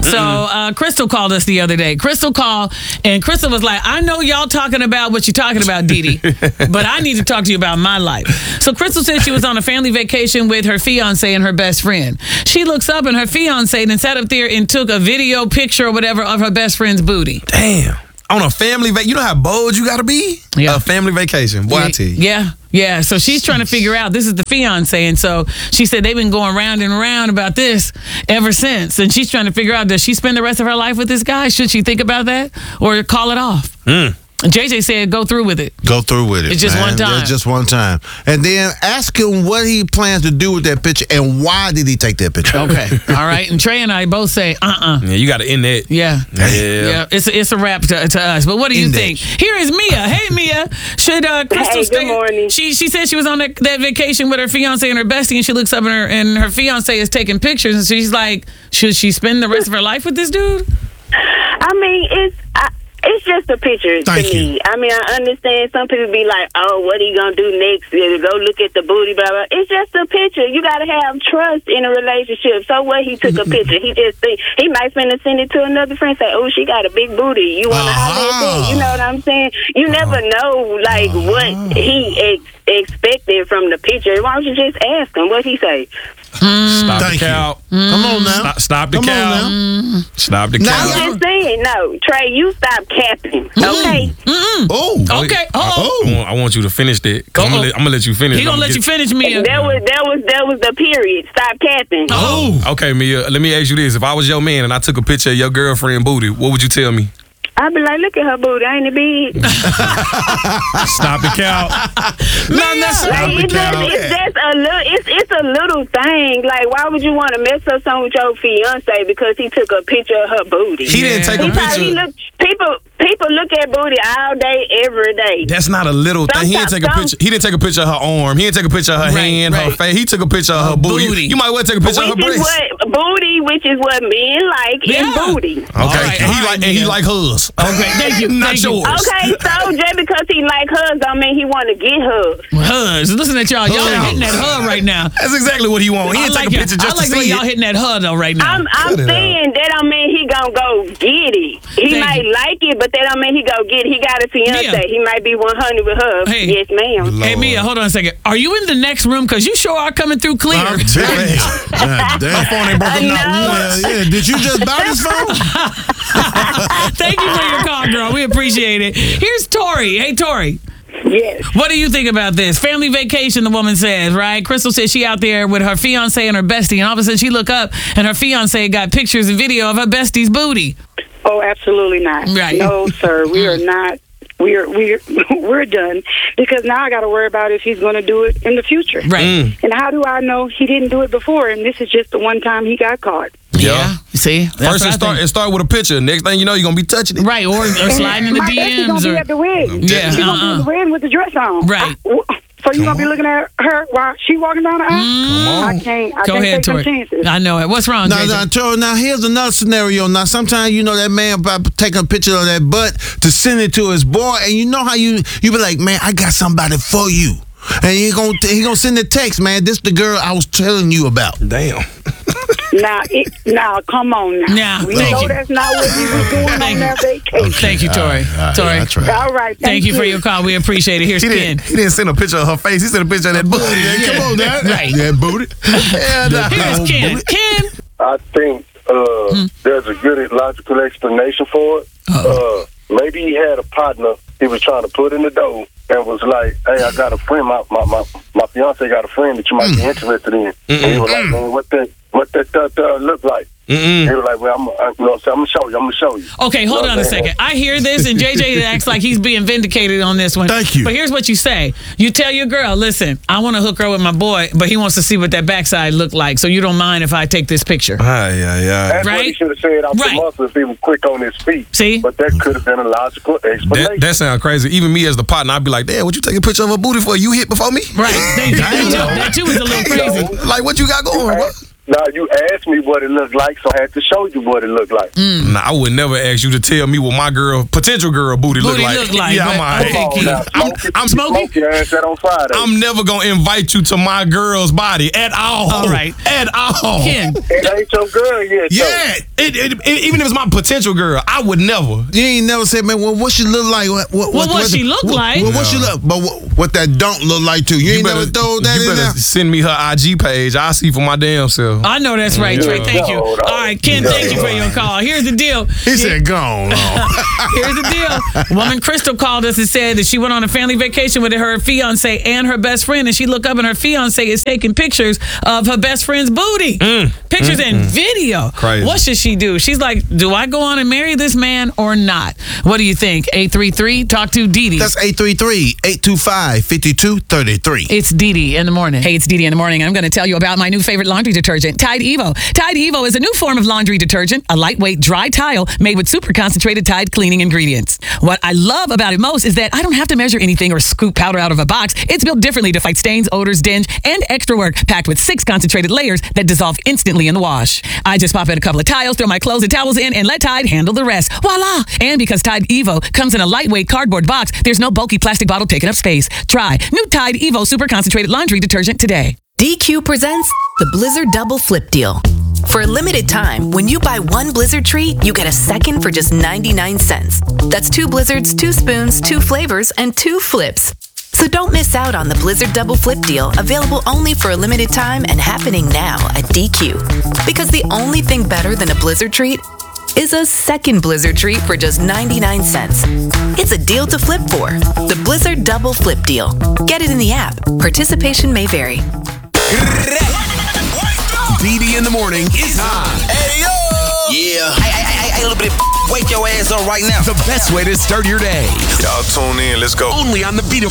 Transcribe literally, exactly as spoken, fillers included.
So uh, Crystal called us the other day. Crystal called, and Crystal was like, I know y'all talking about what you're talking about, Dee Dee, but I need to talk to you about my life. So Crystal said she was on a family vacation with her fiance and her best friend. She looks up, and her fiance then sat up there and took a video picture or whatever of her best friend's booty. Damn. On a family vacation, you know how bold you got to be? Yeah. A family vacation. Boy, yeah, I tell you. Yeah, yeah. So she's trying to figure out, this is the fiance, and so she said they've been going round and round about this ever since. And she's trying to figure out, does she spend the rest of her life with this guy? Should she think about that or call it off? Mm. J J said go through with it. Go through with it. It's just man. one time. It's just one time. And then ask him what he plans to do with that picture and why did he take that picture. Okay. All right. And Trey and I both say, uh-uh. Yeah, you got to end that. Yeah. Yeah. Yeah. It's a, it's a wrap to, to us. But what do you End think? that. Here is Mia. Hey, Mia. Should uh, Crystal Hey, stay? good morning. She she said she was on that, that vacation with her fiance and her bestie, and she looks up and her and her fiance is taking pictures, and she's like, should she spend the rest of her life with this dude? I mean, it's I, it's just a picture Thank to me. I mean, I understand some people be like, "Oh, what are you gonna do next? Yeah, go look at the booty." Blah blah. It's just a picture. You gotta have trust in a relationship. So what? He took a picture. He just think he might finna send it to another friend. Say, "Oh, she got a big booty. You wanna Uh-huh. holler at that?" You know what I'm saying? You never know, like what he ex- expected from the picture. Why don't you just ask him what he say? Stop Thank the you. cow. Come on now. Stop, stop the Come cow. on now. Stop the Now cow. y'all- I'm just saying, no, Trey, you stop capping, okay? Oh. Okay. Oh. I want, I want you to finish that. 'Cause I'm Uh-oh. gonna let, I'm gonna let you finish. He gonna I'm let get- you finish, Mia. That was that was that was the period. Stop capping. Oh. Okay, Mia, let me ask you this. If I was your man and I took a picture of your girlfriend booty, what would you tell me? I'd be like, look at her booty, ain't it big? Stop the cow. Not necessarily. Like, it's, just, it's just a little, it's it's a little thing. Like, why would you want to mess up something with your fiance because he took a picture of her booty? He didn't take He a probably picture. look people people look at booty all day, every day. That's not a little thing. He didn't take a Sometimes- picture. He didn't take a picture of her arm. He didn't take a picture of her Right, hand, her right. face. He took a picture of her booty. booty. You, you might well take a picture of her Which is breast. what booty, which is what men like Yeah. in booty. Okay, All right, and he all like right, and he Mia. like hers. Okay, thank you. Not thank you. yours. Okay, so just because he like hers don't mean he want to get hers. Hugs. Listen at y'all. Y'all are Hugs. hitting that hug right now. That's exactly what he want. He I didn't like take a it. picture just I like to the way see y'all it. hitting that hug though right now. I'm, I'm Cut it saying that don't mean he gonna go get it. He Thank might you. like it, but that don't mean he go get it. He got a fiance. Mia. He might be one hundred with her. Hey. Yes, ma'am. Hey Mia, hold on a second. Are you in the next room? Cause you sure are coming through clear. God damn. phone ain't broken I out know. once. Yeah, yeah. Did you just buy this phone? Thank you for your call, girl. We appreciate it. Here's Tori. Hey Tori. Yes. What do you think about this? Family vacation, the woman says, right? Crystal says she out there with her fiance and her bestie, and all of a sudden she look up and her fiance got pictures and video of her bestie's booty. Oh, absolutely not. Right. No, sir. We are not. We're we're we're done because now I got to worry about if he's going to do it in the future. Right. Mm. And how do I know he didn't do it before? And this is just the one time he got caught. Yeah. See? That's First, what it I start, think. it start with a picture. Next thing you know, you're going to be touching it. Right, or, or sliding in the My bestie gonna D Ms. be Or, at the wedding. Yeah, She's gonna be uh-uh. at the wedding with the dress on. Right. I- so you gonna be looking at her while she walking down the aisle? I can't. I Go can't ahead, take some Tori. chances. I know it. What's wrong, Now, J J? now, Tori, now, here's another scenario. Now, sometimes, you know, that man about taking a picture of that butt to send it to his boy, and you know how you you be like, man, I got somebody for you. And he gonna, he gonna send a text, man, this the girl I was telling you about. Damn. Now, it, now, come on now. Now, we thank know you. that's not what he was doing Thank on you. that vacation. Thank you, Tori. All right, Tori. yeah, that's right. All right. Thank you for your call. We appreciate it. Here's He Ken. didn't, he didn't send a picture of her face. He sent a picture of that booty. Yeah, come on, now. Right. Yeah, booty. Yeah, nah. Here's Ken. Ken. I think uh, there's a good logical explanation for it. Uh, maybe he had a partner he was trying to put in the dough and was like, hey, I got a friend, my my, my, my fiance got a friend that you might be interested in. And he was like, man, what that, what that, that, that look like? Mm-mm. He was like, well, I'm, I, you know, so I'm going to show you, I'm going to show you. Okay, hold You know on what a I'm saying? second. I hear this, and J J acts like he's being vindicated on this one. Thank you. But here's what you say. You tell your girl, listen, I want to hook her with my boy, but he wants to see what that backside looked like, so you don't mind if I take this picture. Aye, aye, aye. That's what he Right? should have said off Right. the muscle if he was quick on his feet. See? But that could have been a logical explanation. That, that sounds crazy. Even me as the partner, I'd be like, damn, what you take a picture of her booty for? You hit before me? Right. Thank you. That too, that too was a little crazy. Like, what you got going, bro? Now you asked me what it looked like, so I had to show you what it looked like. Mm. Nah, I would never ask you to tell me what my girl, potential girl booty, Booty look like. look like, yeah, but- I'm all right. okay, Come on Keith. now, I'm, Smokey. I'm Smokey? Smoke your ass that on Friday. I'm never gonna invite you to my girl's body at all. All right. At all. Ken, It ain't your girl yet. though. Yeah. It, it, it, even if it's my potential girl, I would never. You ain't never said, man, well, what she look like? What, what, Well, what she look what, like? Well, what she look, but what, what that don't look like too. You, ain't never throw that you in better there. send me her I G page. I'll see for my damn self. I know that's right, Trey. Thank you. No, no. All right, Ken, No, thank you for no. your call. Here's the deal. He said, go on. Here's the deal. Woman Crystal called us and said that she went on a family vacation with her fiance and her best friend, and she looked up and her fiance is taking pictures of her best friend's booty. Pictures and video. Crazy. What should she do? She's like, do I go on and marry this man or not? What do you think? eight three three, talk to Dee Dee. That's eight three three, eight two five, five two three three. It's Dee Dee in the morning. Hey, it's Dee Dee in the morning. I'm going to tell you about my new favorite laundry detergent, Tide Evo. Tide Evo is a new form of laundry detergent, a lightweight dry tile made with super concentrated Tide cleaning ingredients. What I love about it most is that I don't have to measure anything or scoop powder out of a box. It's built differently to fight stains, odors, dinge, and extra work, packed with six concentrated layers that dissolve instantly in the wash. I just pop in a couple of tiles, throw my clothes and towels in, and let Tide handle the rest. Voila! And because Tide Evo comes in a lightweight cardboard box, there's no bulky plastic bottle taking up space. Try new Tide Evo super concentrated laundry detergent today. D Q presents the Blizzard Double Flip Deal. For a limited time, when you buy one Blizzard treat, you get a second for just ninety-nine cents. That's two Blizzards, two spoons, two flavors, and two flips. So don't miss out on the Blizzard Double Flip Deal, available only for a limited time and happening now at D Q. Because the only thing better than a Blizzard treat is a second Blizzard treat for just ninety-nine cents. It's a deal to flip for. The Blizzard Double Flip Deal. Get it in the app. Participation may vary. D D in the morning is on. Hey, yo! Yeah. Hey, hey, hey, hey, little bit of wake your ass up right now. The best way to start your day. Y'all tune in. Let's go. Only on the Beat